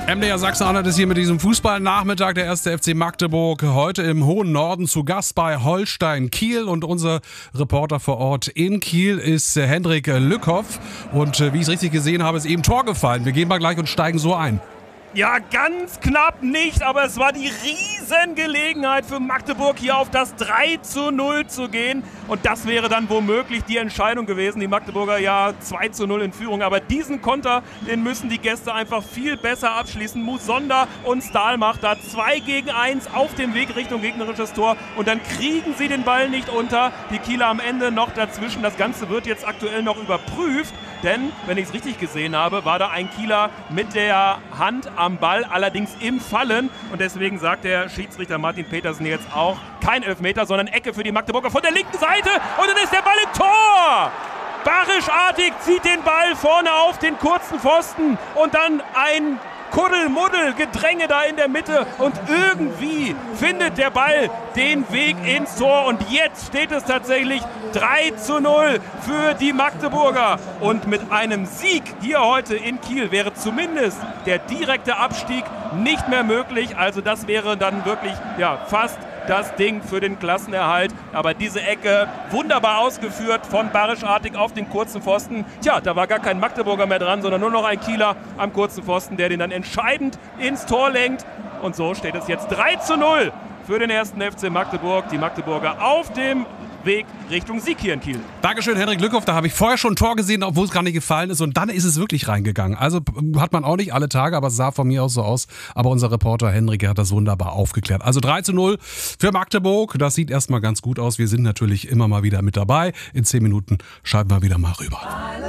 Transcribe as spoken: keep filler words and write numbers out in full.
M D R Sachsen-Anhalt ist hier mit diesem Fußballnachmittag. Der erste F C Magdeburg heute im hohen Norden zu Gast bei Holstein Kiel. Und unser Reporter vor Ort in Kiel ist Hendrik Lückhoff. Und wie ich es richtig gesehen habe, ist eben Tor gefallen. Wir gehen mal gleich und steigen so ein. Ja, ganz knapp nicht, aber es war die Riesengelegenheit für Magdeburg, hier auf das drei zu null zu gehen. Und das wäre dann womöglich die Entscheidung gewesen. Die Magdeburger ja zwei zu null in Führung. Aber diesen Konter, den müssen die Gäste einfach viel besser abschließen. Musonda und Stahlmacher da zwei gegen eins auf dem Weg Richtung gegnerisches Tor. Und dann kriegen sie den Ball nicht unter. Die Kieler am Ende noch dazwischen. Das Ganze wird jetzt aktuell noch überprüft. Denn, wenn ich es richtig gesehen habe, war da ein Kieler mit der Hand am Ball, allerdings im Fallen. Und deswegen sagt der Schiedsrichter Martin Petersen jetzt auch kein Elfmeter, sondern Ecke für die Magdeburger von der linken Seite. Und dann ist der Ball im Tor! Barisch-artig zieht den Ball vorne auf den kurzen Pfosten. Und dann ein Kuddelmuddel, Gedränge da in der Mitte. Und irgendwie findet der Ball den Weg ins Tor. Und jetzt steht es tatsächlich drei zu null für die Magdeburger. Und mit einem Sieg hier heute in Kiel wäre zumindest der direkte Abstieg nicht mehr möglich. Also das wäre dann wirklich ja, fast das Ding für den Klassenerhalt. Aber diese Ecke wunderbar ausgeführt von Barisch-artig auf den kurzen Pfosten. Tja, da war gar kein Magdeburger mehr dran, sondern nur noch ein Kieler am kurzen Pfosten, der den dann entscheidend ins Tor lenkt. Und so steht es jetzt drei zu null für den ersten F C Magdeburg. Die Magdeburger auf dem Weg Richtung Sieg hier in Kiel. Dankeschön, Hendrik Lückhoff. Da habe ich vorher schon ein Tor gesehen, obwohl es gar nicht gefallen ist. Und dann ist es wirklich reingegangen. Also hat man auch nicht alle Tage, aber es sah von mir aus so aus. Aber unser Reporter Hendrik hat das wunderbar aufgeklärt. Also drei zu null für Magdeburg. Das sieht erstmal ganz gut aus. Wir sind natürlich immer mal wieder mit dabei. In zehn Minuten schalten wir wieder mal rüber.